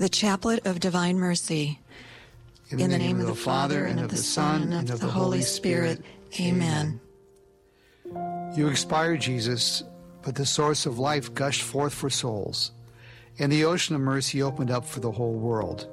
The Chaplet of Divine Mercy. In the name of the Father, and of the Son, and of the Holy Spirit. Amen. You expired, Jesus, but the source of life gushed forth for souls, and the ocean of mercy opened up for the whole world.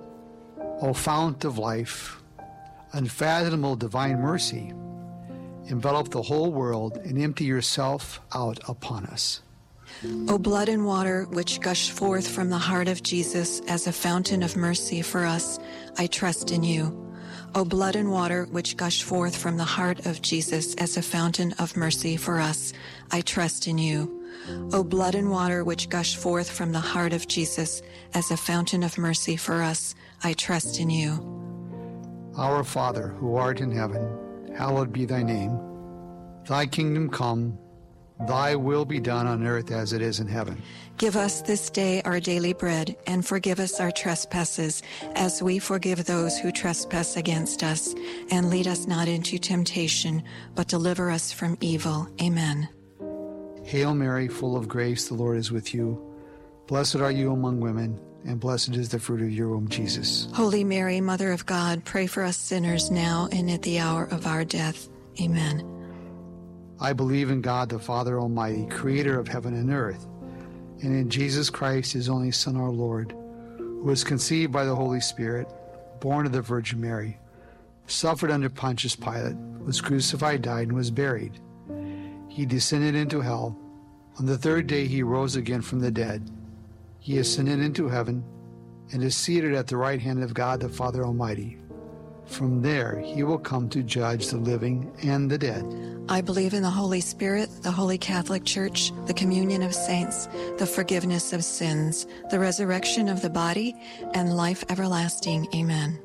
O fount of life, unfathomable divine mercy, envelop the whole world and empty yourself out upon us. O blood and water which gush forth from the heart of Jesus as a fountain of mercy for us, I trust in you. O blood and water which gush forth from the heart of Jesus as a fountain of mercy for us, I trust in you. O blood and water which gush forth from the heart of Jesus as a fountain of mercy for us, I trust in you. Our Father, who art in heaven, hallowed be thy name. Thy kingdom come, thy will be done on earth as it is in heaven. Give us this day our daily bread, and forgive us our trespasses, as we forgive those who trespass against us. And lead us not into temptation, but deliver us from evil. Amen. Hail Mary, full of grace, the Lord is with you. Blessed are you among women, and blessed is the fruit of your womb, Jesus. Holy Mary, Mother of God, pray for us sinners now and at the hour of our death. Amen. I believe in God, the Father Almighty, creator of heaven and earth, and in Jesus Christ, his only Son, our Lord, who was conceived by the Holy Spirit, born of the Virgin Mary, suffered under Pontius Pilate, was crucified, died, and was buried. He descended into hell. On the third day he rose again from the dead. He ascended into heaven and is seated at the right hand of God, the Father Almighty. From there he will come to judge the living and the dead. I believe in the Holy Spirit, the Holy Catholic Church, the communion of saints, the forgiveness of sins, the resurrection of the body, and life everlasting. Amen.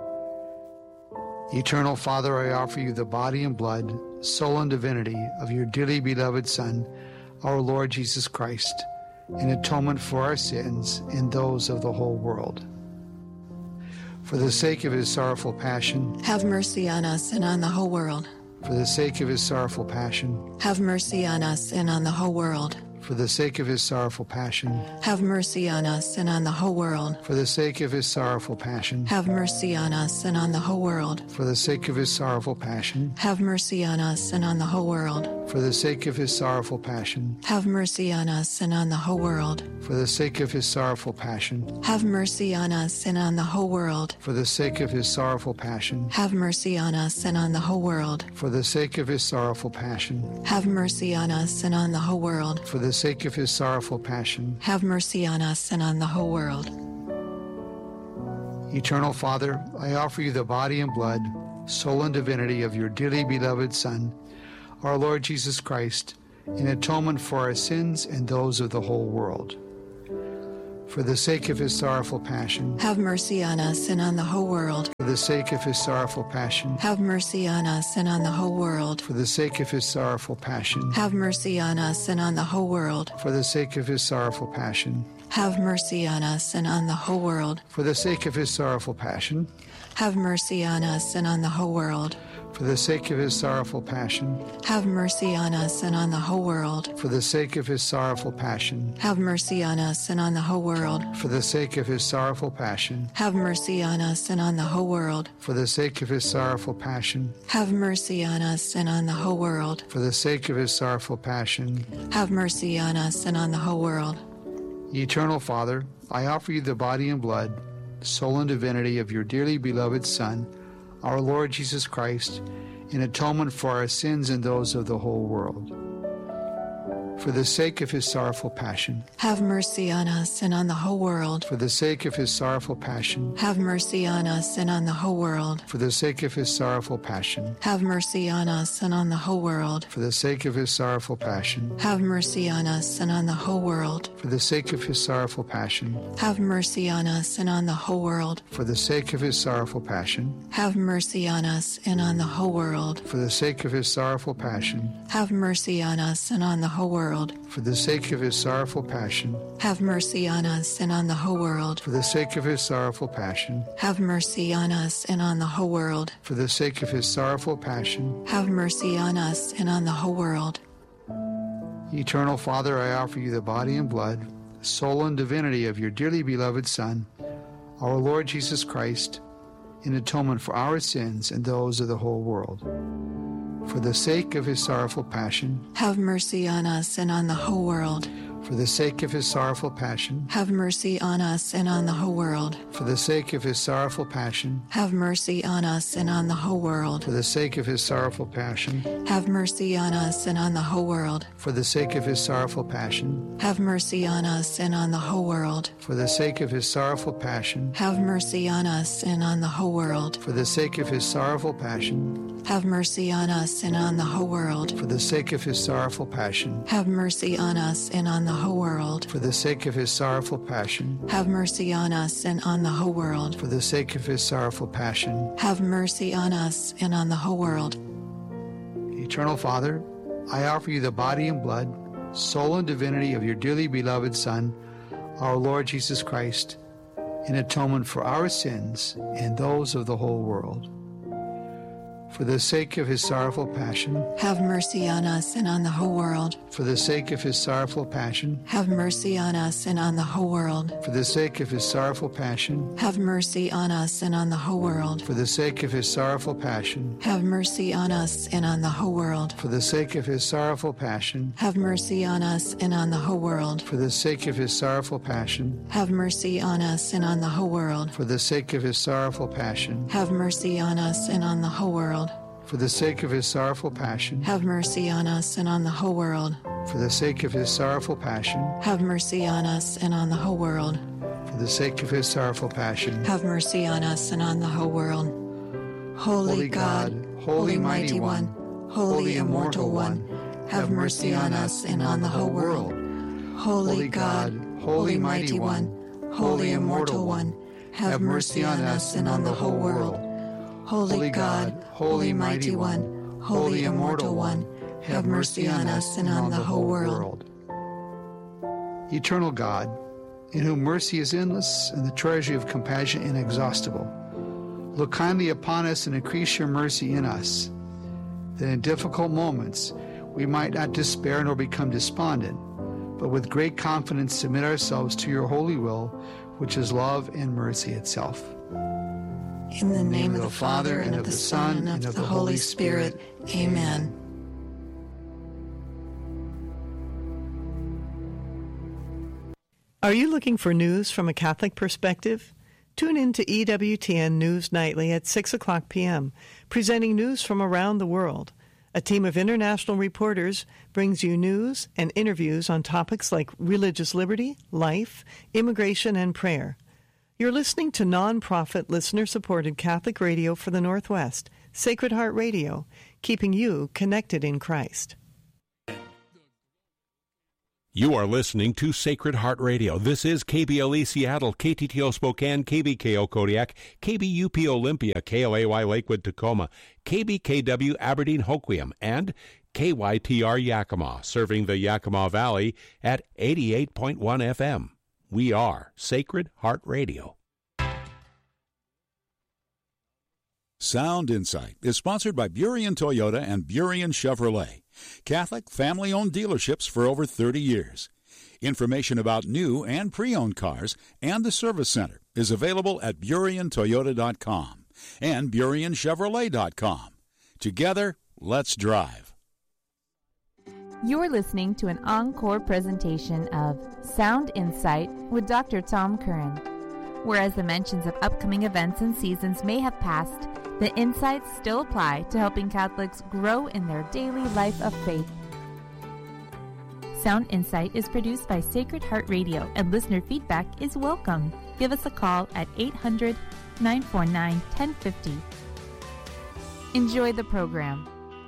Eternal Father, I offer you the body and blood, soul and divinity of your dearly beloved Son, our Lord Jesus Christ, in atonement for our sins and those of the whole world. For the sake of his sorrowful passion, have mercy on us and on the whole world. For the sake of his sorrowful passion, have mercy on us and on the whole world. For the sake of his sorrowful passion, have mercy on us and on the whole world. For the sake of his sorrowful passion, have mercy on us and on the whole world. For the sake of his sorrowful passion, have mercy on us and on the whole world. For the sake of his sorrowful passion, have mercy on us and on the whole world. For the sake of his sorrowful passion, have mercy on us and on the whole world. For the sake of his sorrowful passion, have mercy on us and on the whole world. For the sake of his sorrowful passion, have mercy on us and on the whole world. For the sake of his sorrowful passion, have mercy on us and on the whole world. Eternal Father, I offer you the body and blood, soul and divinity of your dearly beloved Son, our Lord Jesus Christ, in atonement for our sins and those of the whole world. For the sake of his sorrowful passion, have mercy on us and on the whole world. For the sake of his sorrowful passion, have mercy on us and on the whole world. For the sake of his sorrowful passion, have mercy on us and on the whole world. For the sake of his sorrowful passion, have mercy on us and on the whole world. For the sake of his sorrowful passion, have mercy on us and on the whole world. For the sake of his sorrowful passion, have mercy on us and on the whole world. For the sake of his sorrowful passion, have mercy on us and on the whole world. For the sake of his sorrowful passion, have mercy on us and on the whole world. For the sake of his sorrowful passion, have mercy on us and on the whole world. For the sake of his sorrowful passion, have mercy on us and on the whole world. Eternal Father, I offer you the body and blood, soul and divinity of your dearly beloved Son, our Lord Jesus Christ, in atonement for our sins and those of the whole world. For the sake of his sorrowful passion, have mercy on us and on the whole world. For the sake of his sorrowful passion, have mercy on us and on the whole world. For the sake of his sorrowful passion, have mercy on us and on the whole world. For the sake of his sorrowful passion, have mercy on us and on the whole world. For the sake of his sorrowful passion, have mercy on us and on the whole world. For the sake of his sorrowful passion, have mercy on us and on the whole world. For the sake of his sorrowful passion, have mercy on us and on the whole world. For the sake of his sorrowful passion, have mercy on us and on the whole world. For the sake of his sorrowful passion, have mercy on us and on the whole world. For the sake of his sorrowful passion, have mercy on us and on the whole world. Eternal Father, I offer you the body and blood, soul, and divinity of your dearly beloved Son, our Lord Jesus Christ, in atonement for our sins and those of the whole world. For the sake of his sorrowful passion, have mercy on us and on the whole world. for the sake of his sorrowful passion, Have mercy on us and on the whole world. for the sake of his sorrowful passion, Have mercy on us and on the whole world. for the sake of his sorrowful passion, Have mercy on us and on the whole world. for the sake of his sorrowful passion, Have mercy on us and on the whole world. for the sake of his sorrowful passion, Have mercy on us and on the whole world. for the sake of his sorrowful passion, Have mercy on us and on the whole world. for the sake of his sorrowful passion, Have mercy on us and on the whole world. for the sake of his sorrowful passion, Have mercy on us and on the whole world. for the sake of his sorrowful passion. Have mercy on us and on the whole world. Eternal Father, I offer you the body and blood, soul and divinity of your dearly beloved Son, our Lord Jesus Christ, in atonement for our sins and those of the whole world. For the sake of his sorrowful passion, Have mercy on us and on the whole world. for the sake of his sorrowful passion, Have mercy on us and on the whole world. for the sake of his sorrowful passion, Have mercy on us and on the whole world. for the sake of his sorrowful passion, Have mercy on us and on the whole world. for the sake of his sorrowful passion, Have mercy on us and on the whole world. for the sake of his sorrowful passion, Have mercy on us and on the whole world. for the sake of his sorrowful passion, Have mercy on us and on the whole world. for the sake of his sorrowful passion, Have mercy on us and on the whole world. for the sake of his sorrowful passion, Have mercy on us and on the whole world. for the sake of his sorrowful passion. Have mercy on us and on the whole world. Holy God, Holy Mighty One, Holy Immortal One, have mercy on us and on the whole world. Holy God, Holy Mighty One, Holy Immortal One, have mercy on us and on the whole world. Holy God, Holy Mighty One, Holy Immortal One, have mercy on us and on the whole world. Eternal God, in whom mercy is endless and the treasury of compassion inexhaustible, look kindly upon us and increase your mercy in us, that in difficult moments we might not despair nor become despondent, but with great confidence submit ourselves to your holy will, which is love and mercy itself. In the name of the Father, and of the Son, and of the Holy Spirit. Amen. Are you looking for news from a Catholic perspective? Tune in to EWTN News Nightly at 6 o'clock p.m., presenting news from around the world. A team of international reporters brings you news and interviews on topics like religious liberty, life, immigration, and prayer. You're listening to non-profit, listener-supported Catholic radio for the Northwest, Sacred Heart Radio, keeping you connected in Christ. You are listening to Sacred Heart Radio. This is KBLE Seattle, KTTO Spokane, KBKO Kodiak, KBUP Olympia, KOAY Lakewood Tacoma, KBKW Aberdeen Hoquiam, and KYTR Yakima, serving the Yakima Valley at 88.1 FM. We are Sacred Heart Radio. Sound Insight is sponsored by Burien Toyota and Burien Chevrolet, Catholic family-owned dealerships for over 30 years. Information about new and pre-owned cars and the service center is available at BurienToyota.com and BurienChevrolet.com. Together, let's drive. You're listening to an encore presentation of Sound Insight with Dr. Tom Curran. Whereas the mentions of upcoming events and seasons may have passed, the insights still apply to helping Catholics grow in their daily life of faith. Sound Insight is produced by Sacred Heart Radio, and listener feedback is welcome. Give us a call at 800-949-1050. Enjoy the program.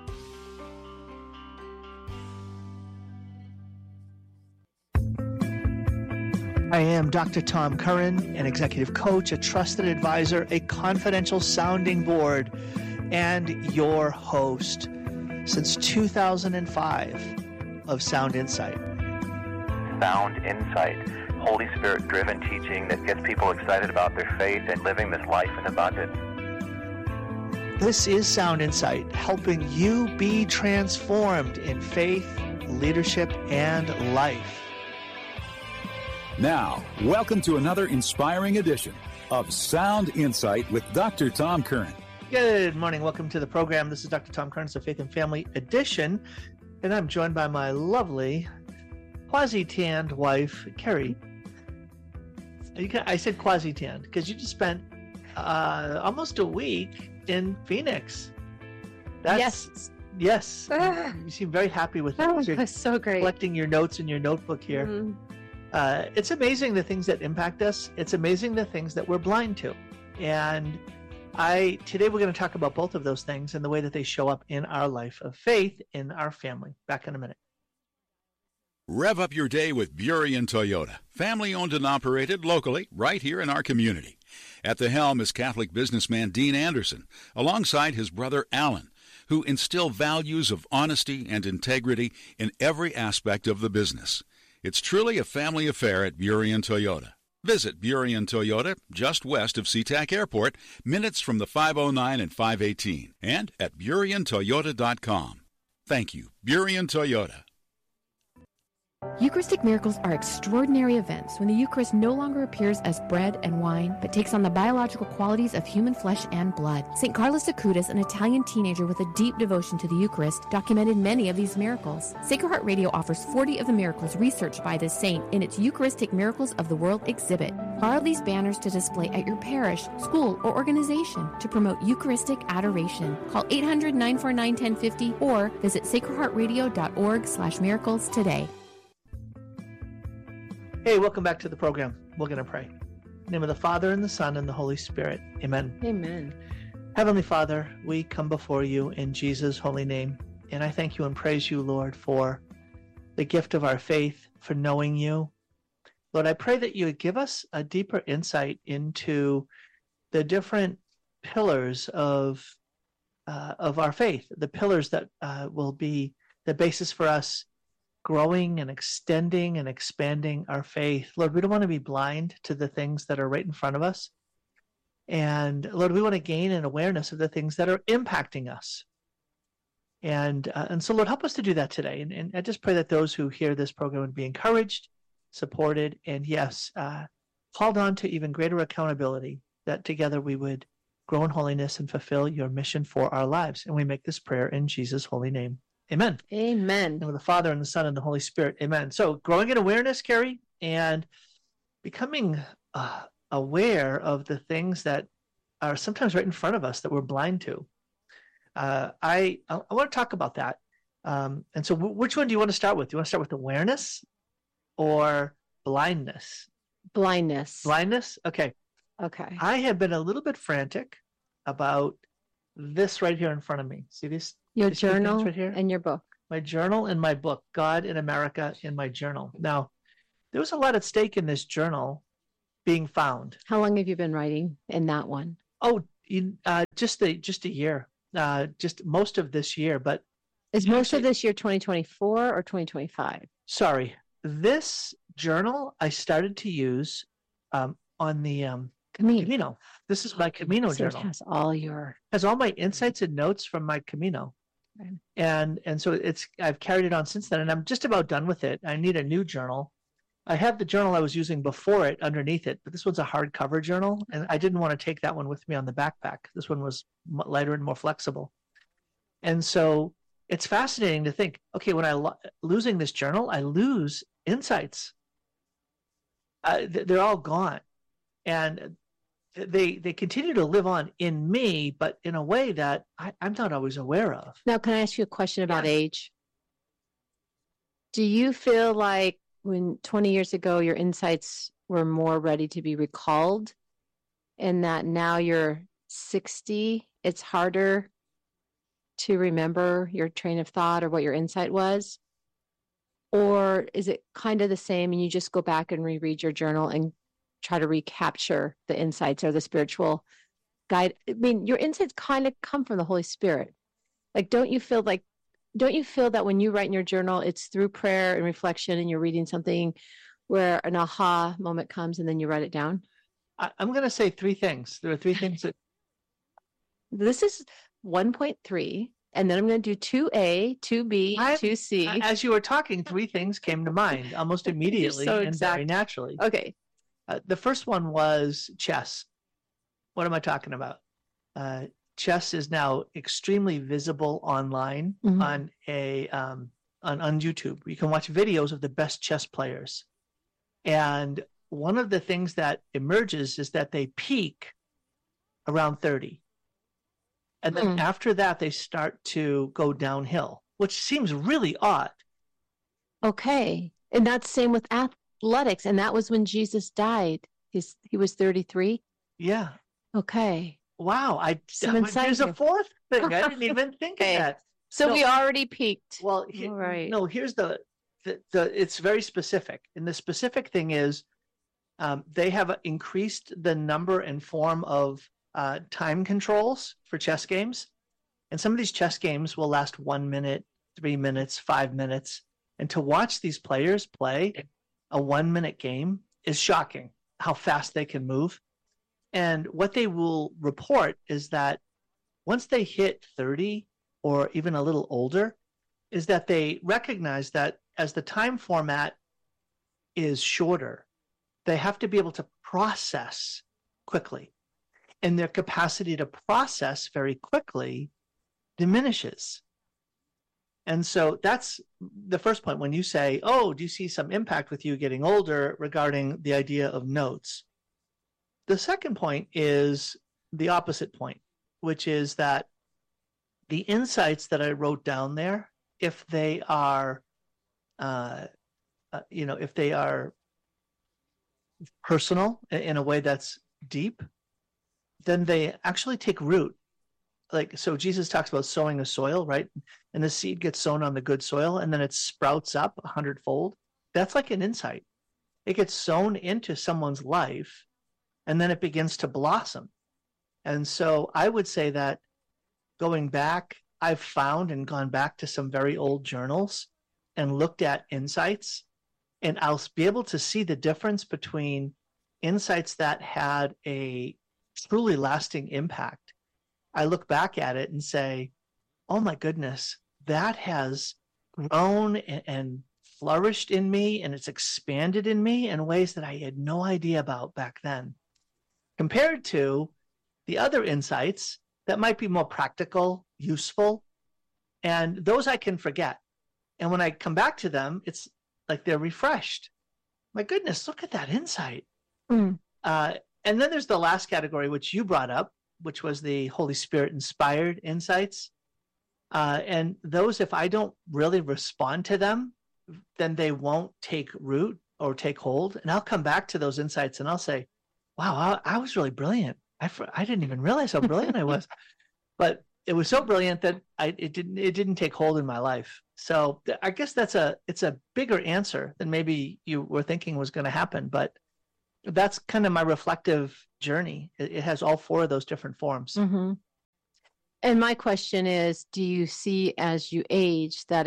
I am Dr. Tom Curran, an executive coach, a trusted advisor, a confidential sounding board, and your host since 2005 of Sound Insight. Sound Insight, Holy Spirit-driven teaching that gets people excited about their faith and living this life in abundance. This is Sound Insight, helping you be transformed in faith, leadership, and life. Now, welcome to another inspiring edition of Sound Insight with Dr. Tom Curran. Good morning. Welcome to the program. This is Dr. Tom Curran, Faith and Family Edition, and I'm joined by my lovely quasi-tanned wife, Carrie. I said quasi-tanned because you just spent almost a week in Phoenix. Yes. You seem very happy with it. Oh, it was so great. Collecting your notes in your notebook here. Mm-hmm. It's amazing the things that impact us. It's amazing the things that we're blind to. And today we're going to talk about both of those things and the way that they show up in our life of faith in our family. Back in a minute. Rev up your day with Burien Toyota, family owned and operated locally right here in our community. At the helm is Catholic businessman Dean Anderson, alongside his brother Alan, who instill values of honesty and integrity in every aspect of the business. It's truly a family affair at Burien Toyota. Visit Burien Toyota just west of SeaTac Airport, minutes from the 509 and 518, and at BurienToyota.com. Thank you, Burien Toyota. Eucharistic miracles are extraordinary events when the Eucharist no longer appears as bread and wine, but takes on the biological qualities of human flesh and blood. St. Carlos Acutis, an Italian teenager with a deep devotion to the Eucharist, documented many of these miracles. Sacred Heart Radio offers 40 of the miracles researched by this saint in its Eucharistic Miracles of the World exhibit. Borrow these banners to display at your parish, school, or organization to promote Eucharistic adoration. Call 800-949-1050 or visit sacredheartradio.org/miracles today. Hey, welcome back to the program. We're going to pray. In the name of the Father, and the Son, and the Holy Spirit. Amen. Amen. Heavenly Father, we come before you in Jesus' holy name, and I thank you and praise you, Lord, for the gift of our faith, for knowing you. Lord, I pray that you would give us a deeper insight into the different pillars of our faith, the pillars that will be the basis for us growing and extending and expanding our faith. Lord, we don't want to be blind to the things that are right in front of us. And Lord, we want to gain an awareness of the things that are impacting us. And so, Lord, help us to do that today. And I just pray that those who hear this program would be encouraged, supported, and yes, called on to even greater accountability, that together we would grow in holiness and fulfill your mission for our lives. And we make this prayer in Jesus' holy name. Amen. Amen. And with the Father and the Son and the Holy Spirit. Amen. So growing in awareness, Carrie, and becoming aware of the things that are sometimes right in front of us that we're blind to. I want to talk about that. And so which one do you want to start with? Do you want to start with awareness or blindness? Blindness. Blindness? Okay. I have been a little bit frantic about this right here in front of me. See this? Your journal right here? And your book. My journal and my book, God in America, in my journal. Now, there was a lot at stake in this journal being found. How long have you been writing in that one? Oh, just a year, just most of this year. But is most of this year 2024 or 2025? Sorry, this journal I started to use on the Camino. This is my Camino journal. It has all my insights and notes from my Camino. Right. And so I've carried it on since then, and I'm just about done with it. I need a new journal. I have the journal I was using before it underneath it, but this one's a hardcover journal, and I didn't want to take that one with me on the backpack. This one was lighter and more flexible. And so it's fascinating to think, okay, when losing this journal, I lose insights. They're all gone. And they continue to live on in me, but in a way that I'm not always aware of. Now, can I ask you a question about age? Do you feel like when 20 years ago your insights were more ready to be recalled, and that now you're 60, it's harder to remember your train of thought or what your insight was? Or is it kind of the same and you just go back and reread your journal and try to recapture the insights or the spiritual guide? I mean, your insights kind of come from the Holy Spirit. Like, don't you feel that when you write in your journal, it's through prayer and reflection and you're reading something where an aha moment comes and then you write it down? I'm going to say three things. There are three things that... This is 1.3. And then I'm going to do 2A, 2B, 2C. As you were talking, three things came to mind almost immediately so and very naturally. Okay. The first one was chess. What am I talking about? Chess is now extremely visible online on YouTube. You can watch videos of the best chess players. And one of the things that emerges is that they peak around 30. And then after that, they start to go downhill, which seems really odd. Okay. And that's same with athletics. And that was when Jesus died. He was 33. Yeah. Okay. Wow. There's a fourth thing. I didn't even think of that. So we already peaked. Well, here's the it's very specific. And the specific thing is they have increased the number and form of time controls for chess games. And some of these chess games will last 1 minute, 3 minutes, 5 minutes. And to watch these players play a 1 minute game is shocking how fast they can move. And what they will report is that once they hit 30 or even a little older, is that they recognize that as the time format is shorter, they have to be able to process quickly. And their capacity to process very quickly diminishes. And so that's the first point. When you say, oh, do you see some impact with you getting older regarding the idea of notes? The second point is the opposite point, which is that the insights that I wrote down there, if they are, if they are personal in a way that's deep, then they actually take root. So Jesus talks about sowing a soil, right? And the seed gets sown on the good soil, and then it sprouts up 100-fold. That's like an insight. It gets sown into someone's life, and then it begins to blossom. And so I would say that going back, I've found and gone back to some very old journals and looked at insights, and I'll be able to see the difference between insights that had a truly lasting impact. I look back at it and say, oh my goodness, that has grown and flourished in me, and it's expanded in me in ways that I had no idea about back then, compared to the other insights that might be more practical, useful, and those I can forget. And when I come back to them, it's like they're refreshed. My goodness, look at that insight. And then there's the last category, which you brought up, which was the Holy Spirit inspired insights. And those, if I don't really respond to them, then they won't take root or take hold. And I'll come back to those insights and I'll say, wow, I was really brilliant. I didn't even realize how brilliant I was. But it was so brilliant that it didn't take hold in my life. So I guess it's a bigger answer than maybe you were thinking was going to happen. But that's kind of my reflective journey. It has all four of those different forms. Mm-hmm. And my question is, do you see as you age that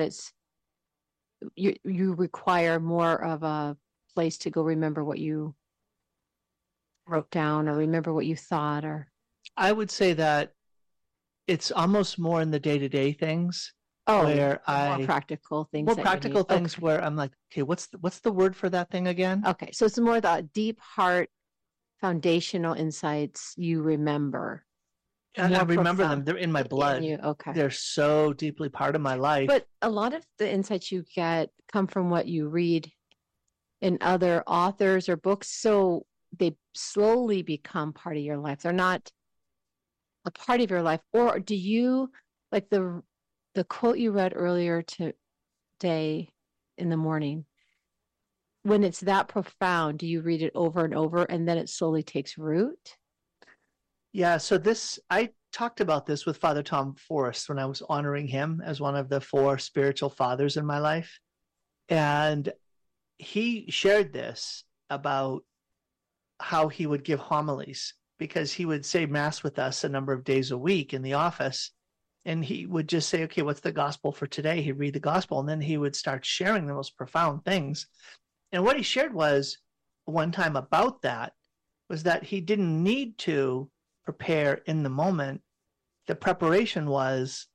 you require more of a place to go remember what you wrote down or remember what you thought? Or I would say that it's almost more in the day-to-day things. Where more practical things. More practical things where I'm like, okay, what's the word for that thing again? Okay, so it's more the deep heart, foundational insights you remember. And I remember them. They're in my blood. Okay. They're so deeply part of my life. But a lot of the insights you get come from what you read in other authors or books, so they slowly become part of your life. They're not a part of your life. Or do you, like the quote you read earlier today in the morning, when it's that profound, do you read it over and over and then it slowly takes root? Yeah, so I talked about this with Father Tom Forrest when I was honoring him as one of the 4 spiritual fathers in my life. And he shared this about how he would give homilies, because he would say Mass with us a number of days a week in the office. And he would just say, okay, what's the gospel for today? He'd read the gospel, and then he would start sharing the most profound things. And what he shared was one time about that was that he didn't need to prepare in the moment. The preparation was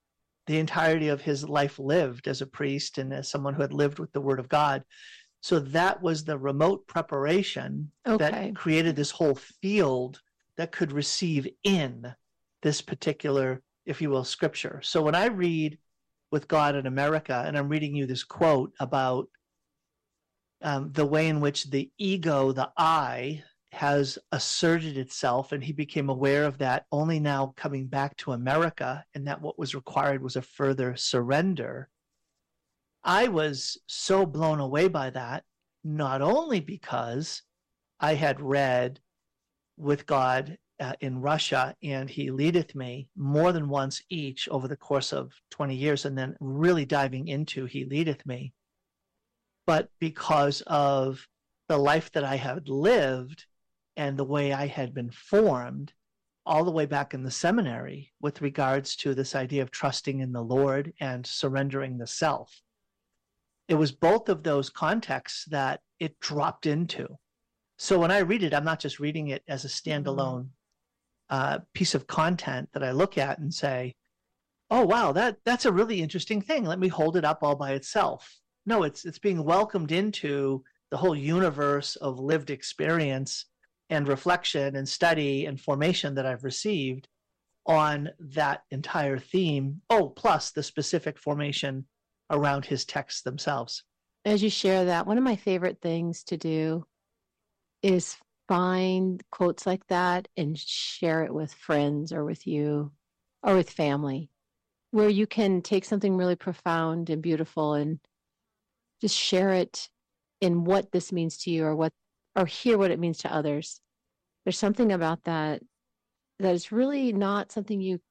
the entirety of his life lived as a priest and as someone who had lived with the Word of God. So that was the remote preparation that created this whole field that could receive in this particular, if you will, scripture. So when I read With God in America, and I'm reading you this quote about the way in which the ego, the I, has asserted itself, and he became aware of that only now coming back to America, and that what was required was a further surrender. I was so blown away by that, not only because I had read With God in Russia and He Leadeth Me more than once each over the course of 20 years, and then really diving into He Leadeth Me, but because of the life that I had lived and the way I had been formed all the way back in the seminary with regards to this idea of trusting in the Lord and surrendering the self. It was both of those contexts that it dropped into. So when I read it, I'm not just reading it as a standalone piece of content that I look at and say, oh, wow, that's a really interesting thing. Let me hold it up all by itself. No, it's being welcomed into the whole universe of lived experience and reflection and study and formation that I've received on that entire theme. Oh, plus the specific formation around his texts themselves. As you share that, one of my favorite things to do is find quotes like that and share it with friends or with you or with family, where you can take something really profound and beautiful and just share it in what this means to you, or hear what it means to others. There's something about that is really not something you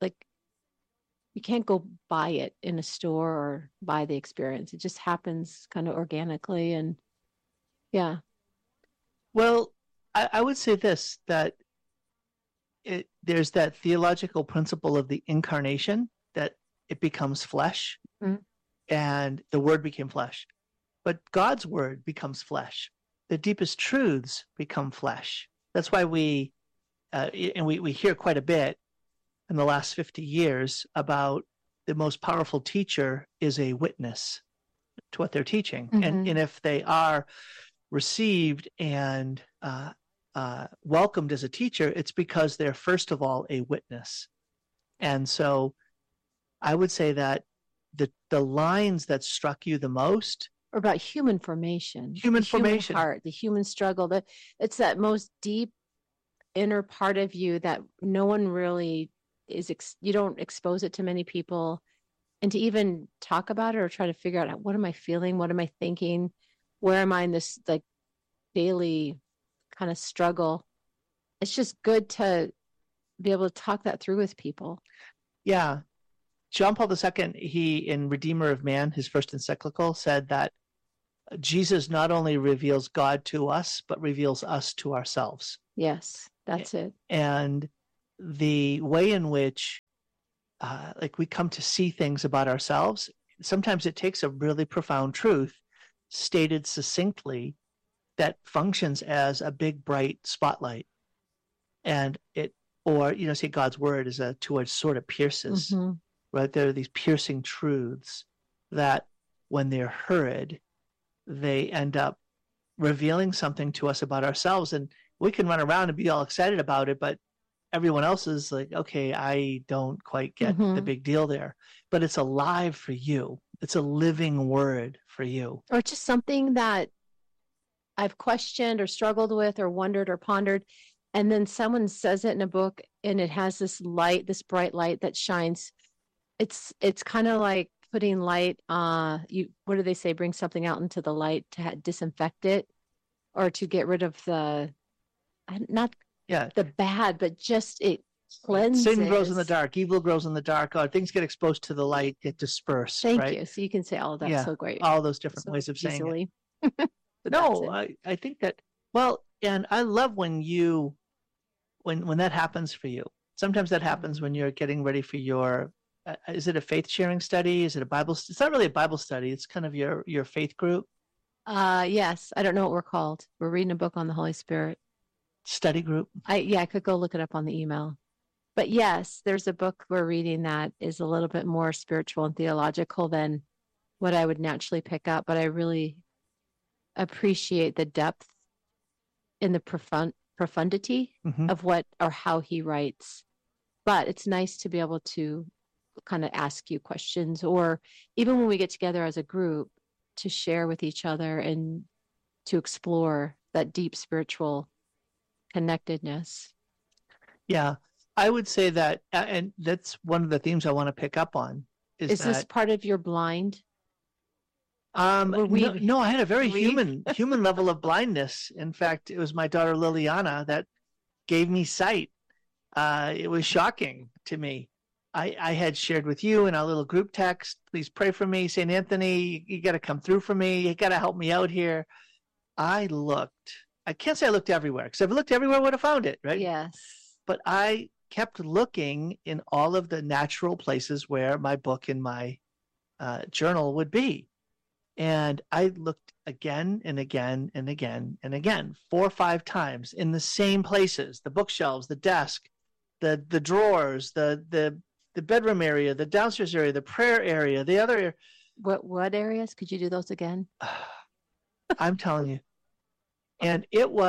can't go buy it in a store or buy the experience. It just happens kind of organically. And yeah. Well, I would say this, that there's that theological principle of the incarnation, that it becomes flesh, and the Word became flesh. But God's Word becomes flesh. The deepest truths become flesh. That's why we hear quite a bit in the last 50 years about the most powerful teacher is a witness to what they're teaching. And if they are received and welcomed as a teacher, it's because they're first of all a witness. And so I would say that the lines that struck you the most are about human formation, human heart, the human struggle. It's that most deep inner part of you that no one really is. You don't expose it to many people, and to even talk about it or try to figure out, what am I feeling, what am I thinking, where am I in this daily kind of struggle. It's just good to be able to talk that through with people. Yeah. John Paul II, he, in Redeemer of Man, his first encyclical, said that Jesus not only reveals God to us, but reveals us to ourselves. Yes, that's it. And the way in which we come to see things about ourselves, sometimes it takes a really profound truth stated succinctly that functions as a big, bright spotlight. And say God's Word is a two-edged sword. It pierces, right? There are these piercing truths that when they're heard, they end up revealing something to us about ourselves. And we can run around and be all excited about it, but everyone else is like, okay, I don't quite get the big deal there. But it's alive for you. It's a living word for you. Or just something that I've questioned or struggled with or wondered or pondered. And then someone says it in a book and it has this light, this bright light that shines. It's kind of like putting light, what do they say? Bring something out into the light to disinfect it, or to get rid of the bad, but just it cleanses. Sin grows in the dark, evil grows in the dark. Things get exposed to the light, get dispersed. Thank right? you. So you can say all of that so great. All those different ways of saying it. No, I think that, and I love when when that happens for you. Sometimes that happens when you're getting ready for your, is it a faith sharing study? Is it a Bible? It's not really a Bible study. It's kind of your faith group. Yes. I don't know what we're called. We're reading a book on the Holy Spirit. Study group. I could go look it up on the email. But yes, there's a book we're reading that is a little bit more spiritual and theological than what I would naturally pick up. But I really appreciate the depth in the profundity of what or how he writes. But it's nice to be able to kind of ask you questions, or even when we get together as a group, to share with each other and to explore that deep spiritual connectedness. Yeah, I would say that, and that's one of the themes I want to pick up on. Is this part of your blind? No, I had a very human level of blindness. In fact, it was my daughter Liliana that gave me sight. It was shocking to me. I had shared with you in our little group text, please pray for me, St. Anthony, you got to come through for me. You got to help me out here. I can't say I looked everywhere, because if I looked everywhere, I would have found it, right? Yes. But I kept looking in all of the natural places where my book and my journal would be. And I looked again and again and again and again, 4 or 5 times in the same places, the bookshelves, the desk, the drawers, the bedroom area, the downstairs area, the prayer area, the other area. What areas? Could you do those again? I'm telling you. And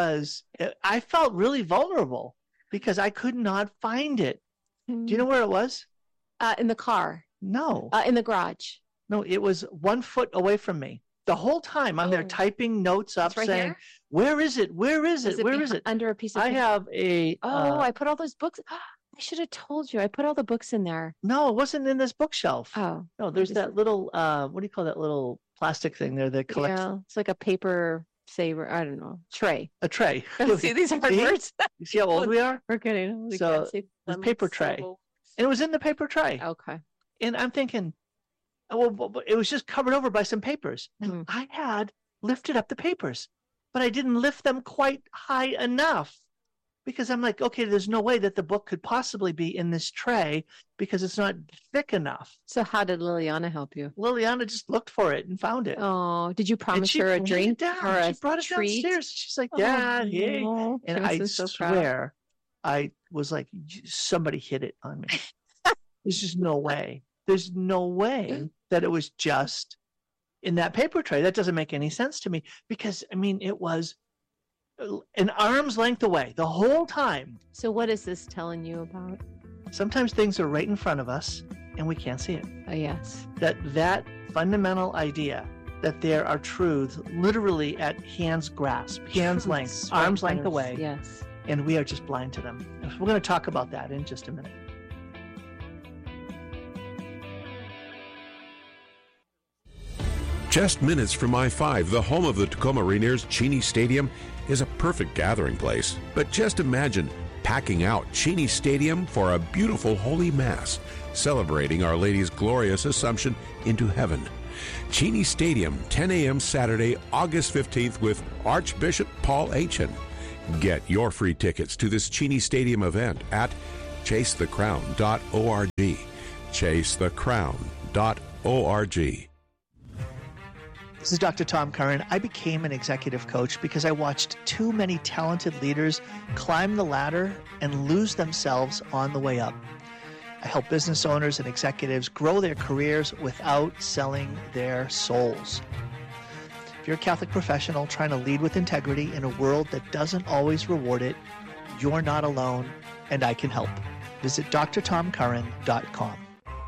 I felt really vulnerable because I could not find it. Do you know where it was? In the car. No. In the garage. No, it was 1 foot away from me. The whole time I'm there typing notes up right saying, here? Where is it? Where is it? Where is it? Under a piece of I paper? have a... I put all those books. I should have told you. I put all the books in there. No, it wasn't in this bookshelf. Oh. No, there's that little, what do you call that little plastic thing there that collects? Yeah, it's like a paper saver. I don't know. Tray. A tray. See, these are hard words. You see how old we are? We're getting. So the paper tray. And it was in the paper tray. Okay. And I'm thinking, well, it was just covered over by some papers. And I had lifted up the papers, but I didn't lift them quite high enough, because I'm like, okay, there's no way that the book could possibly be in this tray because it's not thick enough. So how did Liliana help you? Liliana just looked for it and found it. Oh, did you promise her a drink or a She brought it treat? downstairs. She's like, Dad, hey. No. And I swear, I was like, somebody hid it on me. There's just no way. There's no way that it was just in that paper tray. That doesn't make any sense to me, because, I mean, it was an arm's length away the whole time. So what is this telling you about? Sometimes things are right in front of us and we can't see it. Yes. That fundamental idea that there are truths literally at hand's grasp, hand's length, arm's length away. Yes. And we are just blind to them. We're going to talk about that in just a minute. Just minutes from I-5, the home of the Tacoma Rainiers, Cheney Stadium is a perfect gathering place. But just imagine packing out Cheney Stadium for a beautiful Holy Mass, celebrating Our Lady's glorious Assumption into heaven. Cheney Stadium, 10 a.m. Saturday, August 15th with Archbishop Paul Aitchen. Get your free tickets to this Cheney Stadium event at chasethecrown.org. chasethecrown.org. This is Dr. Tom Curran. I became an executive coach because I watched too many talented leaders climb the ladder and lose themselves on the way up. I help business owners and executives grow their careers without selling their souls. If you're a Catholic professional trying to lead with integrity in a world that doesn't always reward it, you're not alone, and I can help. Visit drtomcurran.com.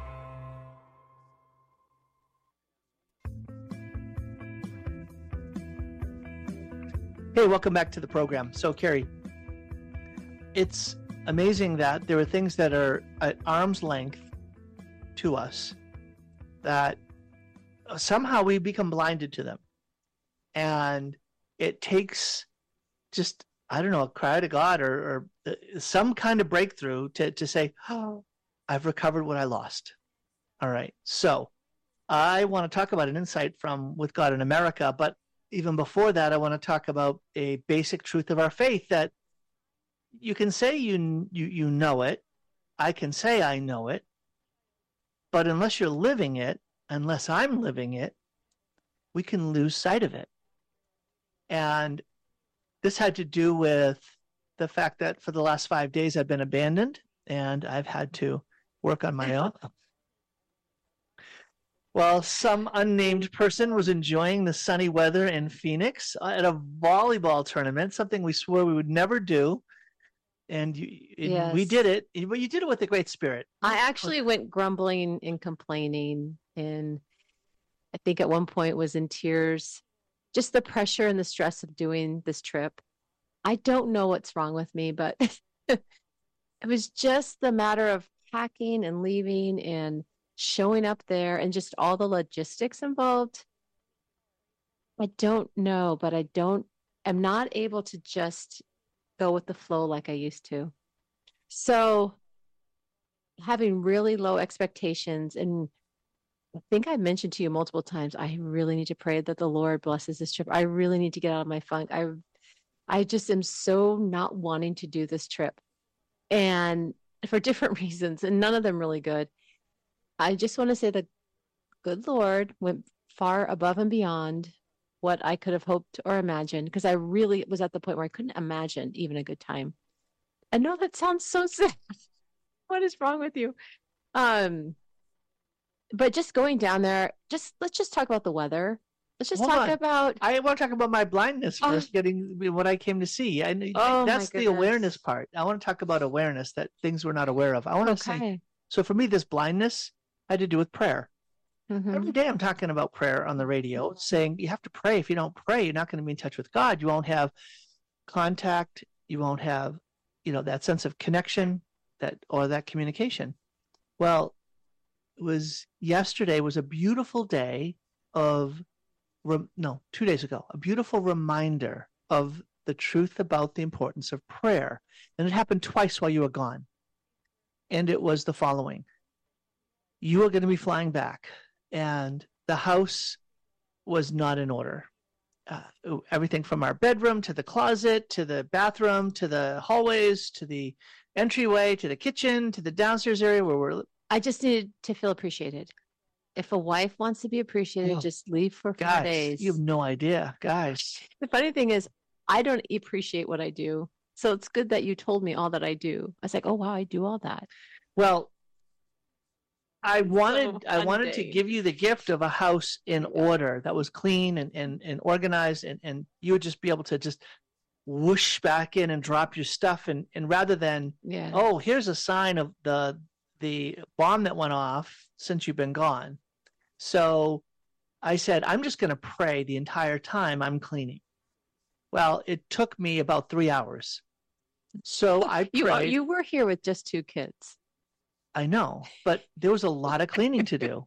Hey, welcome back to the program. So, Carrie, it's amazing that there are things that are at arm's length to us that somehow we become blinded to them. And it takes just, I don't know, a cry to God or some kind of breakthrough to say, oh, I've recovered what I lost. All right. So I want to talk about an insight from With God in America, but even before that, I want to talk about a basic truth of our faith that you can say you know it. I can say I know it. But unless you're living it, unless I'm living it, we can lose sight of it. And this had to do with the fact that for the last 5 days I've been abandoned and I've had to work on my own. Well, some unnamed person was enjoying the sunny weather in Phoenix at a volleyball tournament, something we swore we would never do. And we did it, but you did it with a great spirit. I actually went grumbling and complaining, and I think at one point was in tears. Just the pressure and the stress of doing this trip. I don't know what's wrong with me, but it was just the matter of packing and leaving and showing up there and just all the logistics involved. I don't know, but I'm not able to just go with the flow like I used to. So having really low expectations, and I think I mentioned to you multiple times, I really need to pray that the Lord blesses this trip. I really need to get out of my funk. I just am so not wanting to do this trip, and for different reasons, and none of them really good. I just want to say the good Lord went far above and beyond what I could have hoped or imagined, because I really was at the point where I couldn't imagine even a good time. I know that sounds so sad. What is wrong with you? But just going down there, let's just talk about the weather. Let's just talk about. I want to talk about my blindness first, getting what I came to see. And that's the awareness part. I want to talk about awareness, that things we're not aware of. I want to say, so for me, this blindness had to do with prayer. Mm-hmm. Every day I'm talking about prayer on the radio, saying you have to pray. If you don't pray, you're not going to be in touch with God. You won't have contact. You won't have, that sense of connection, that communication. Well, yesterday was a beautiful day 2 days ago, a beautiful reminder of the truth about the importance of prayer. And it happened twice while you were gone. And it was the following. You were going to be flying back, and the house was not in order. Everything from our bedroom to the closet to the bathroom to the hallways to the entryway to the kitchen to the downstairs area I just needed to feel appreciated. If a wife wants to be appreciated, just leave for 4 days. You have no idea, guys. The funny thing is, I don't appreciate what I do. So it's good that you told me all that I do. I was like, oh, wow, I do all that. Well, I wanted to give you the gift of a house in order that was clean and organized, and you would just be able to just whoosh back in and drop your stuff. And rather than, here's a sign of the bomb that went off since you've been gone. So I said, I'm just going to pray the entire time I'm cleaning. Well, it took me about 3 hours. So I prayed. You were here with just 2 kids. I know, but there was a lot of cleaning to do.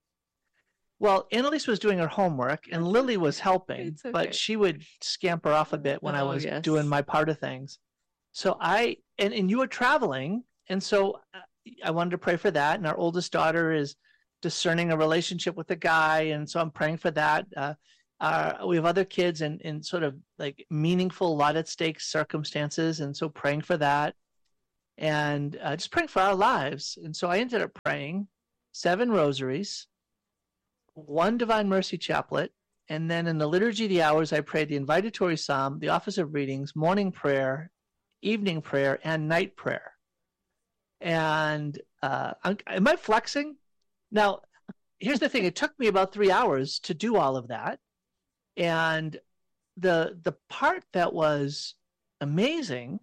Well, Annalise was doing her homework and Lily was helping, but she would scamper off a bit when I was doing my part of things. So and you were traveling, and so I wanted to pray for that. And our oldest daughter is discerning a relationship with a guy, and so I'm praying for that. We have other kids in sort of like meaningful, lot at stake circumstances, and so praying for that. And just praying for our lives. And so I ended up praying 7 rosaries, 1 Divine Mercy Chaplet, and then in the Liturgy of the Hours, I prayed the Invitatory Psalm, the Office of Readings, morning prayer, evening prayer, and night prayer. And am I flexing? Now, here's the thing. It took me about 3 hours to do all of that. And the part that was amazing,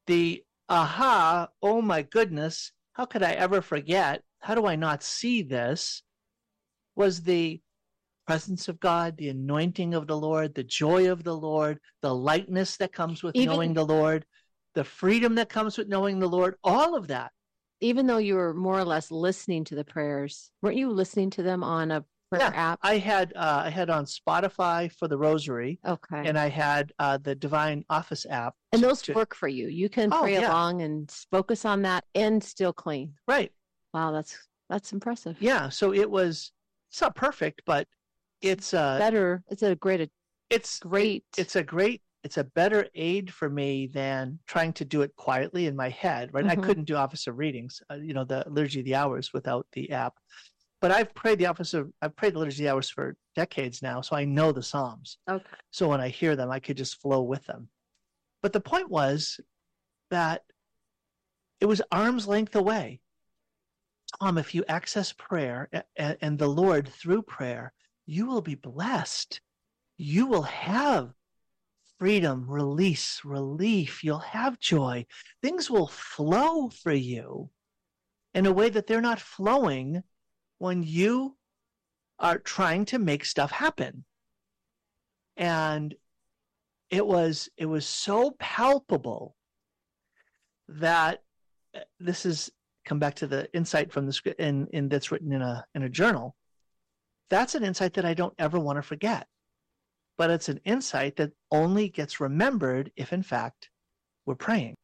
oh my goodness, how could I ever forget? How do I not see this? Was the presence of God, the anointing of the Lord, the joy of the Lord, the lightness that comes with knowing the Lord, the freedom that comes with knowing the Lord, all of that. Even though you were more or less listening to the prayers, weren't you listening to them on a prayer app? I had on Spotify for the Rosary. Okay. And I had the Divine Office app. And those work for you. You can pray along and focus on that and still clean. Right. Wow, that's impressive. Yeah. So it's not perfect, but it's better. It's a better aid for me than trying to do it quietly in my head, right? Mm-hmm. I couldn't do Office of Readings, the Liturgy of the Hours without the app. But I've prayed the Liturgy of the Hours for decades now, so I know the Psalms. Okay. So when I hear them, I could just flow with them. But the point was that it was arm's length away. Tom, if you access prayer and the Lord through prayer, you will be blessed. You will have freedom, release, relief. You'll have joy. Things will flow for you in a way that they're not flowing when you are trying to make stuff happen. And it was so palpable that this is come back to the insight from the script in that's written in a journal. That's an insight that I don't ever want to forget. But it's an insight that only gets remembered if, in fact, we're praying.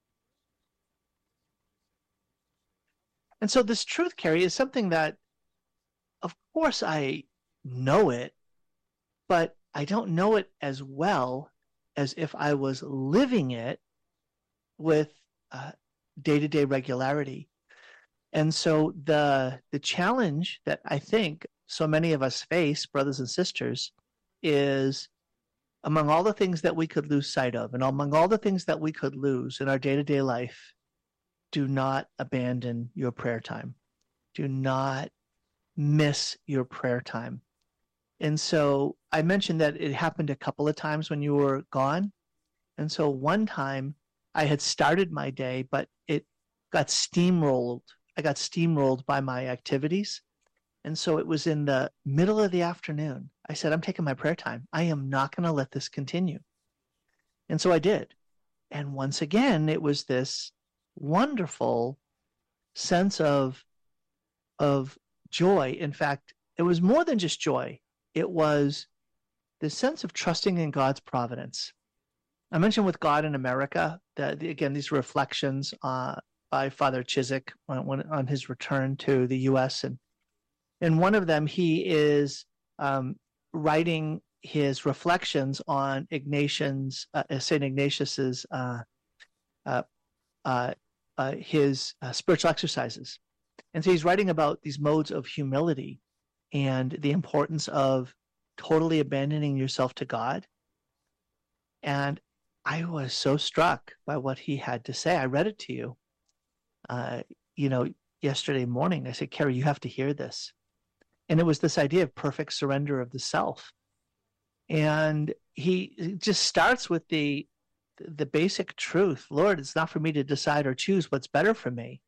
And so this truth, Carrie, is something that, of course, I know it, but I don't know it as well as if I was living it with day-to-day regularity. And so the challenge that I think so many of us face, brothers and sisters, is among all the things that we could lose sight of and among all the things that we could lose in our day-to-day life, do not abandon your prayer time. Do not miss your prayer time. And so I mentioned that it happened a couple of times when you were gone. And so one time I had started my day, but it got steamrolled. I got steamrolled by my activities. And so it was in the middle of the afternoon. I said, I'm taking my prayer time. I am not going to let this continue. And so I did. And once again, it was this wonderful sense of joy. In fact, it was more than just joy. It was the sense of trusting in God's providence. I mentioned with God in America, that again, these reflections by Father Chiswick on his return to the U.S. And in one of them, he is writing his reflections on St. Ignatius's his spiritual exercises. And so he's writing about these modes of humility and the importance of totally abandoning yourself to God. And I was so struck by what he had to say. I read it to you, yesterday morning. I said, Carrie, you have to hear this. And it was this idea of perfect surrender of the self. And he just starts with the basic truth. Lord, it's not for me to decide or choose what's better for me.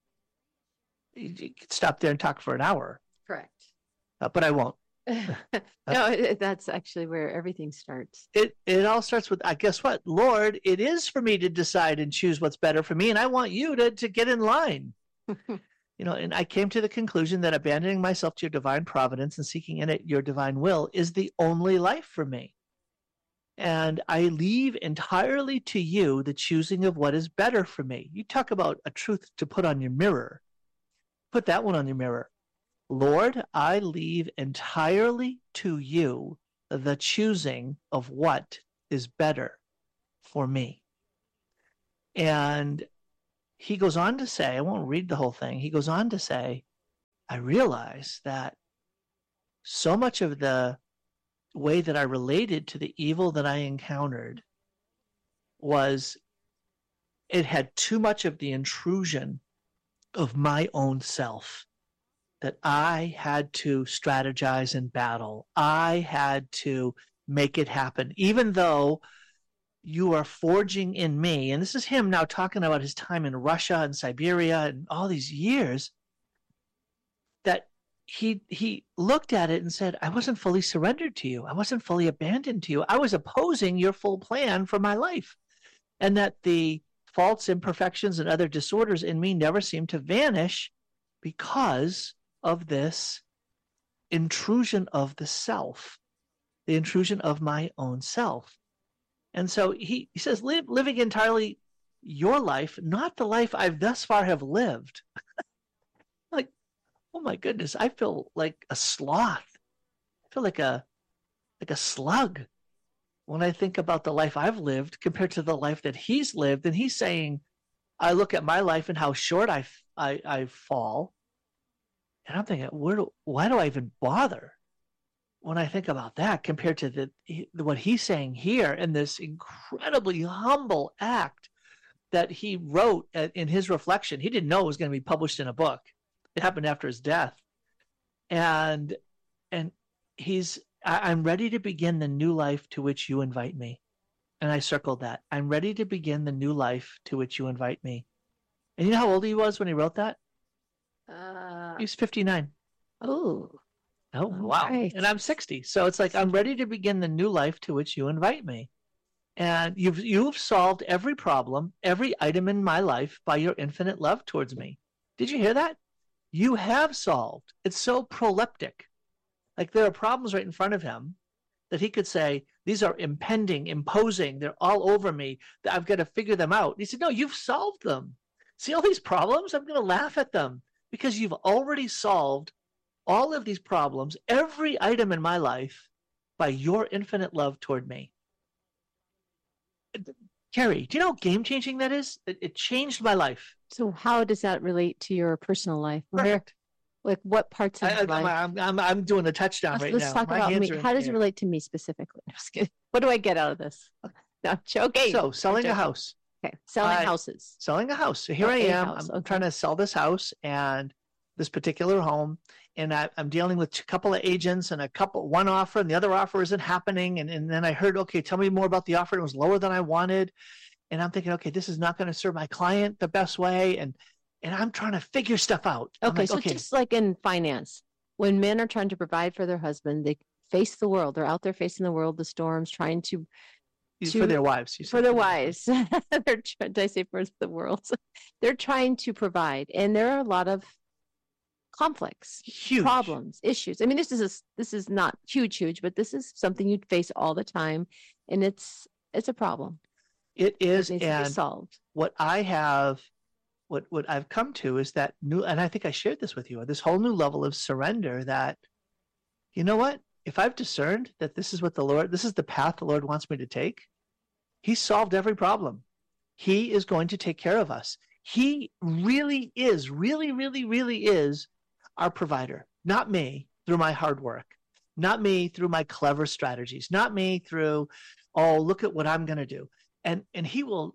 You could stop there and talk for an hour. Correct. But I won't. No, that's actually where everything starts. It all starts with, guess what? Lord, it is for me to decide and choose what's better for me. And I want you to get in line. And I came to the conclusion that abandoning myself to your divine providence and seeking in it your divine will is the only life for me. And I leave entirely to you the choosing of what is better for me. You talk about a truth to put on your mirror. Put that one on your mirror. Lord, I leave entirely to you the choosing of what is better for me. And he goes on to say, I won't read the whole thing. He goes on to say, I realize that so much of the way that I related to the evil that I encountered was it had too much of the intrusion of my own self, that I had to strategize and battle. I had to make it happen, even though you are forging in me. And this is him now talking about his time in Russia and Siberia and all these years, that he looked at it and said, I wasn't fully surrendered to you. I wasn't fully abandoned to you. I was opposing your full plan for my life. And that the faults, imperfections, and other disorders in me never seemed to vanish because of this intrusion of the self, the intrusion of my own self. And so he says, living entirely your life, not the life I've thus far have lived. Like, oh my goodness, I feel like a sloth. I feel like a slug when I think about the life I've lived compared to the life that he's lived. And he's saying, I look at my life and how short I fall. And I'm thinking, why do I even bother when I think about that compared to what he's saying here in this incredibly humble act that he wrote in his reflection. He didn't know it was going to be published in a book. It happened after his death. And I'm ready to begin the new life to which you invite me. And I circled that. I'm ready to begin the new life to which you invite me. And you know how old he was when he wrote that? He was 59. Oh, wow. Right. And I'm 60. So it's like, I'm ready to begin the new life to which you invite me. And you've solved every problem, every item in my life by your infinite love towards me. Did you hear that? You have solved. It's so proleptic. Like there are problems right in front of him that he could say, these are impending, imposing, they're all over me, I've got to figure them out. He said, no, you've solved them. See all these problems? I'm going to laugh at them because you've already solved all of these problems, every item in my life, by your infinite love toward me. Carrie, do you know how game-changing that is? It changed my life. So how does that relate to your personal life? Perfect. Like what parts of your life? I'm doing a touchdown right now. Let's talk about me. How does it relate to me specifically? I'm just kidding. What do I get out of this? No, okay. So selling a house. Okay, selling houses. Selling a house. So here I am. I'm trying to sell this house and this particular home, and I'm dealing with a couple of agents and one offer, and the other offer isn't happening. And then I heard, okay, tell me more about the offer. It was lower than I wanted. And I'm thinking, okay, this is not going to serve my client the best way. And I'm trying to figure stuff out. Okay, so just like in finance, when men are trying to provide for their husband, they face the world. They're out there facing the world, the storms, trying to for their wives. For their wives. Did I say for the world? They're trying to provide. And there are a lot of conflicts, huge problems, issues. I mean, this is not huge, but this is something you'd face all the time. And it's a problem. It is. It needs to be solved. What I have, what I've come to is that new, and I think I shared this with you, this whole new level of surrender that, you know what? If I've discerned that this is the path the Lord wants me to take, He solved every problem. He is going to take care of us. He really is, really, really, really is our provider. Not me through my hard work. Not me through my clever strategies. Not me through, oh, look at what I'm going to do. And He will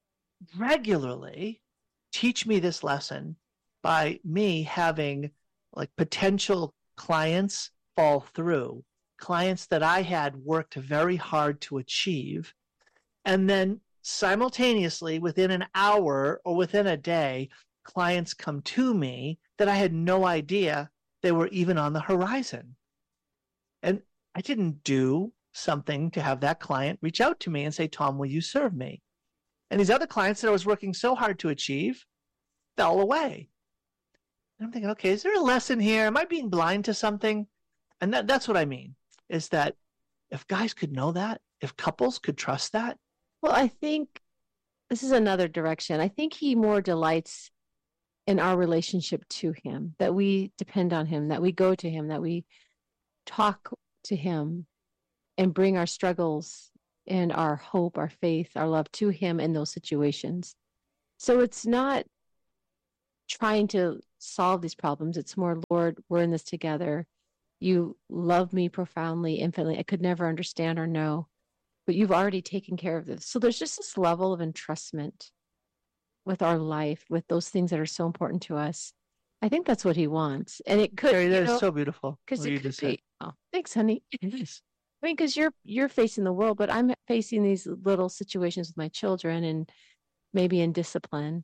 regularly teach me this lesson by me having like potential clients fall through, clients that I had worked very hard to achieve, and then simultaneously within an hour or within a day, clients come to me that I had no idea they were even on the horizon. And I didn't do something to have that client reach out to me and say, Tom, will you serve me? And these other clients that I was working so hard to achieve fell away. And I'm thinking, okay, is there a lesson here? Am I being blind to something? And that's what I mean, is that if guys could know that, if couples could trust that. Well, I think this is another direction. I think He more delights in our relationship to Him, that we depend on Him, that we go to Him, that we talk to Him and bring our struggles and our hope, our faith, our love to Him in those situations. So it's not trying to solve these problems. It's more, Lord, we're in this together. You love me profoundly, infinitely. I could never understand or know, but you've already taken care of this. So there's just this level of entrustment with our life, with those things that are so important to us. I think that's what He wants. And it could. That is so beautiful. Because it could be. Oh, thanks, honey. It is. I mean, because you're facing the world, but I'm facing these little situations with my children and maybe in discipline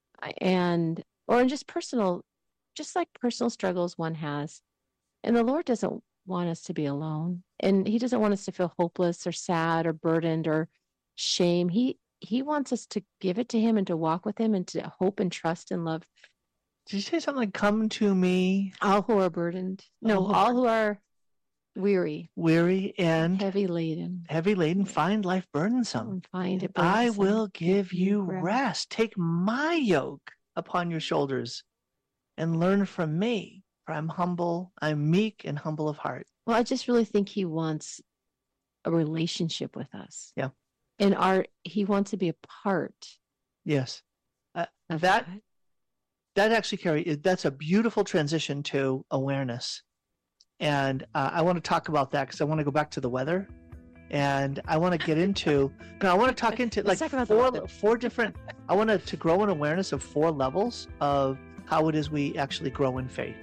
or in just personal struggles one has. And the Lord doesn't want us to be alone. And He doesn't want us to feel hopeless or sad or burdened or shame. He wants us to give it to Him and to walk with Him and to hope and trust and love. Did you say something like, come to me? All who are burdened. No, all who are weary and heavy laden, find life burdensome. Find it burdensome. I will give you rest. Take my yoke upon your shoulders and learn from me. For I'm meek and humble of heart. Well, I just really think He wants a relationship with us. Yeah. And He wants to be a part. Yes. That actually, Carrie, that's a beautiful transition to awareness. And I want to talk about that because I want to go back to the weather. And I want to get into, I want to talk into like four different, I want to grow an awareness of 4 levels of how it is we actually grow in faith.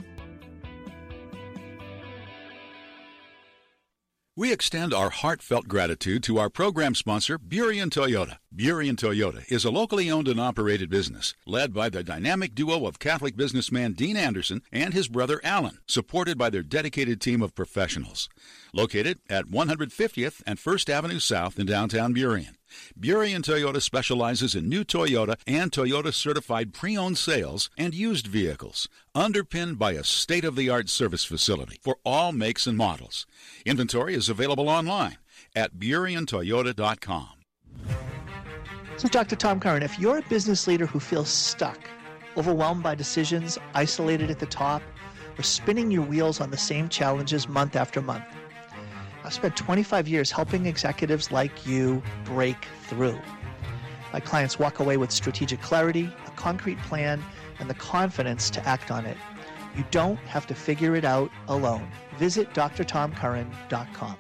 We extend our heartfelt gratitude to our program sponsor, Burien Toyota. Burien Toyota is a locally owned and operated business led by the dynamic duo of Catholic businessman Dean Anderson and his brother Alan, supported by their dedicated team of professionals. Located at 150th and 1st Avenue South in downtown Burien. Burien Toyota specializes in new Toyota and Toyota-certified pre-owned sales and used vehicles, underpinned by a state-of-the-art service facility for all makes and models. Inventory is available online at BurienToyota.com. So, Dr. Tom Curran, if you're a business leader who feels stuck, overwhelmed by decisions, isolated at the top, or spinning your wheels on the same challenges month after month, I've spent 25 years helping executives like you break through. My clients walk away with strategic clarity, a concrete plan, and the confidence to act on it. You don't have to figure it out alone. Visit drtomcurran.com.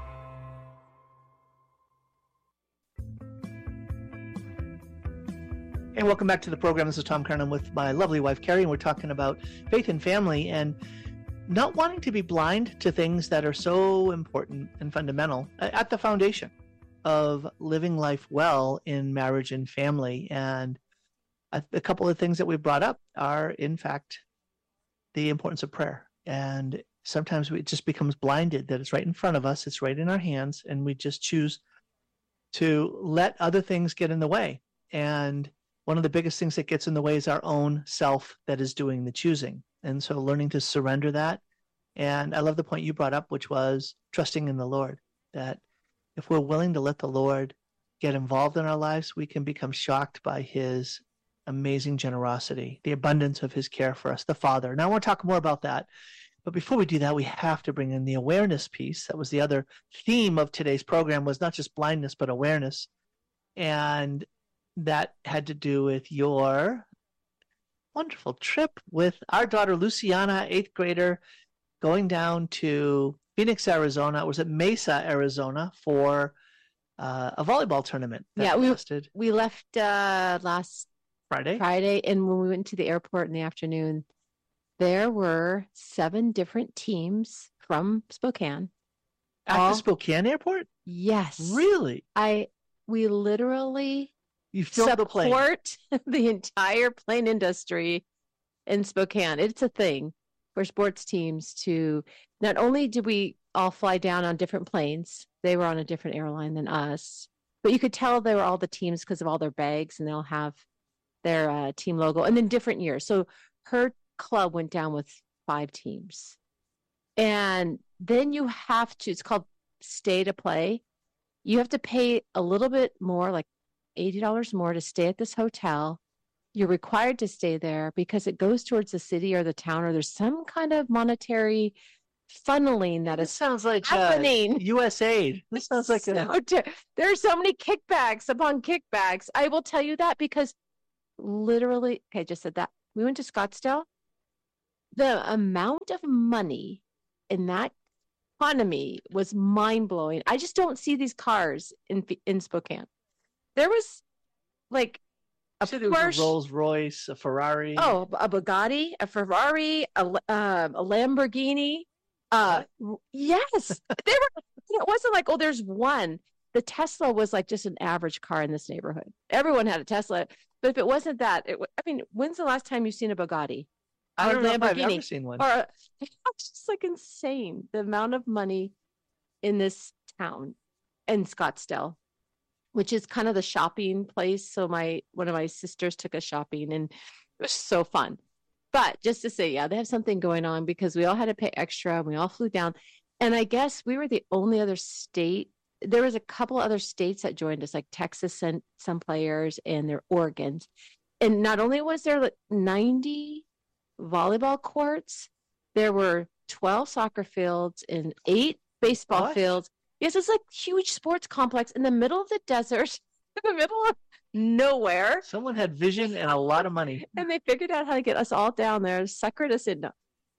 Hey, welcome back to the program. This is Tom Curran. I'm with my lovely wife, Carrie, and we're talking about faith and family and not wanting to be blind to things that are so important and fundamental at the foundation of living life well in marriage and family. And a couple of things that we brought up are, in fact, the importance of prayer. And sometimes it just becomes blinded that it's right in front of us, it's right in our hands, and we just choose to let other things get in the way. And one of the biggest things that gets in the way is our own self that is doing the choosing. And so learning to surrender that. And I love the point you brought up, which was trusting in the Lord, that if we're willing to let the Lord get involved in our lives, we can become shocked by his amazing generosity, the abundance of his care for us, the Father. Now I want to talk more about that. But before we do that, we have to bring in the awareness piece. That was the other theme of today's program, was not just blindness, but awareness. And that had to do with your wonderful trip with our daughter, Luciana, 8th grader, going down to Phoenix, Arizona. Was it Mesa, Arizona, for a volleyball tournament? We left last Friday, and when we went to the airport in the afternoon, there were 7 different teams from Spokane. At the Spokane airport? Yes. Really? We literally support the entire plane industry in Spokane. It's a thing for sports teams to, not only did we all fly down on different planes, they were on a different airline than us, but you could tell they were all the teams because of all their bags, and they'll have their team logo, and then different years. So her club went down with 5 teams. And then you have to, it's called stay to play. You have to pay a little bit more, like $80 more, to stay at this hotel. You're required to stay there because it goes towards the city or the town, or there's some kind of monetary funneling that sounds like happening. USAID. This sounds like there are so many kickbacks upon kickbacks. I will tell you that because literally, okay, I just said that. We went to Scottsdale. The amount of money in that economy was mind-blowing. I just don't see these cars in Spokane. There was like a Porsche, a Rolls Royce, a Ferrari. Oh, a Bugatti, a Ferrari, a Lamborghini. Yes, there were. It wasn't like, oh, there's one. The Tesla was like just an average car in this neighborhood. Everyone had a Tesla, but if it wasn't that, when's the last time you've seen a Bugatti? I don't know if I've ever seen one. It's just like insane, the amount of money in this town, in Scottsdale, which is kind of the shopping place. So one of my sisters took us shopping, and it was so fun. But just to say, yeah, they have something going on because we all had to pay extra. And we all flew down. And I guess we were the only other state. There was a couple other states that joined us, like Texas sent some players, and their Oregons. And not only was there like 90 volleyball courts, there were 12 soccer fields and 8 baseball fields. Yes, it's like huge sports complex in the middle of the desert, in the middle of nowhere. Someone had vision and a lot of money. And they figured out how to get us all down there, suckered us in.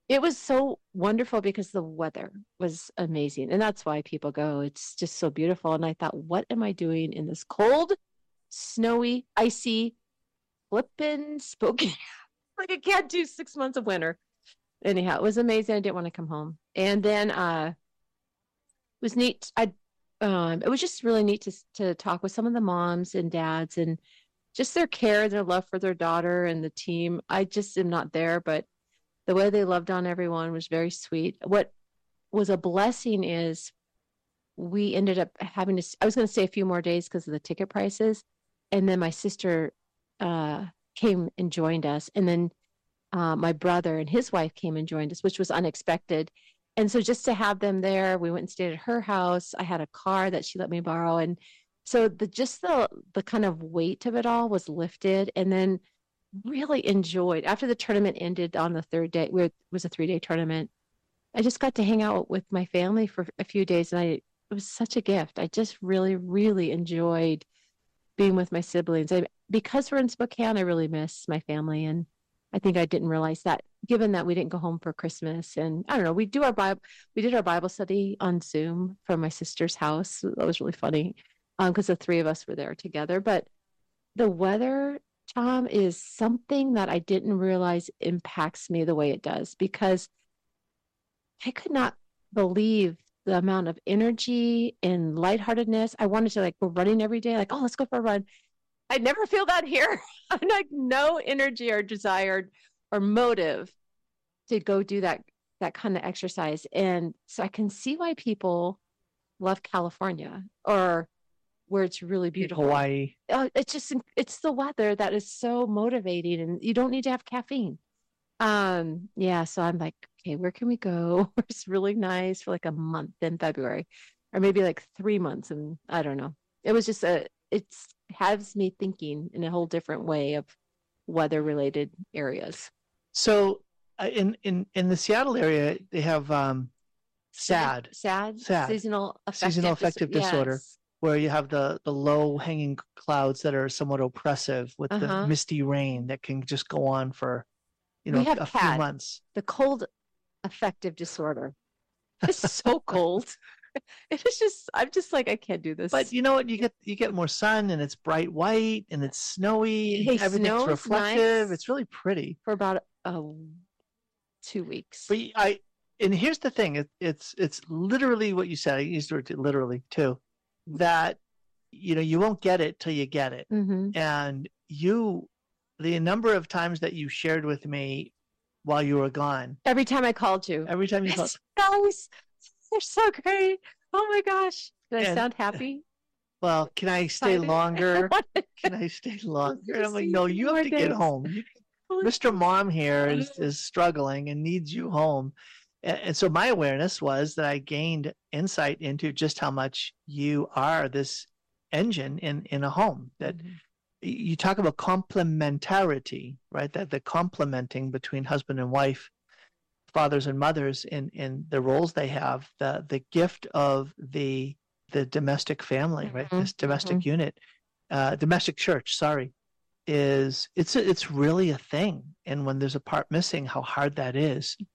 it was so wonderful because the weather was amazing. And that's why people go. It's just so beautiful. And I thought, what am I doing in this cold, snowy, icy, flippin' Spokane? Like, I can't do 6 months of winter. Anyhow, it was amazing. I didn't want to come home. And then it was neat. It was just really neat to talk with some of the moms and dads and just their care, their love for their daughter and the team. I just am not there, but the way they loved on everyone was very sweet. What was a blessing is we ended up having to, I was going to stay a few more days because of the ticket prices. And then my sister came and joined us. And then my brother and his wife came and joined us, which was unexpected. And so just to have them there, we went and stayed at her house. I had a car that she let me borrow. And so the kind of weight of it all was lifted. And then really enjoyed, after the tournament ended on the third day, it was a 3-day tournament, I just got to hang out with my family for a few days. And it was such a gift. I just really, really enjoyed being with my siblings. Because we're in Spokane, I really miss my family. And I think I didn't realize that, given that we didn't go home for Christmas. And I don't know, we did our Bible study on Zoom from my sister's house. That was really funny because the three of us were there together. But the weather, Tom, is something that I didn't realize impacts me the way it does, because I could not believe the amount of energy and lightheartedness. I wanted to go running every day, oh, let's go for a run. I never feel that here. I'm no energy or desire or motive to go do that kind of exercise. And so I can see why people love California, or where it's really beautiful. Hawaii. It's the weather that is so motivating, and you don't need to have caffeine. So I'm like, okay, where can we go? It's really nice for a month in February, or maybe 3 months. And I don't know. It was just it has me thinking in a whole different way of weather related areas. So in the Seattle area, they have SAD, seasonal affective disorder. Yes. Where you have the low hanging clouds that are somewhat oppressive with the misty rain that can just go on for, a few months. The cold affective disorder. It's so cold. It's just, I'm just I can't do this. But you know what? You get more sun, and it's bright white, and it's snowy. Hey, everything's reflective. Nice. It's really pretty for about 2 weeks. But and here's the thing. It's literally what you said. I used the word literally too. That you won't get it till you get it. Mm-hmm. And the number of times that you shared with me while you were gone. Every time I called you. Every time you called. Guys, they're so great. Oh my gosh. Did I sound happy? Well, can I stay longer? Can I stay longer? I'm like, no, you have to get home. Mr. Mom here is struggling and needs you home. And so my awareness was that I gained insight into just how much you are this engine in a home. That you talk about complementarity, right? That the complementing between husband and wife, fathers and mothers in the roles they have, the gift of the domestic family, right? This domestic unit, domestic church, it's really a thing. And when there's a part missing, how hard that is.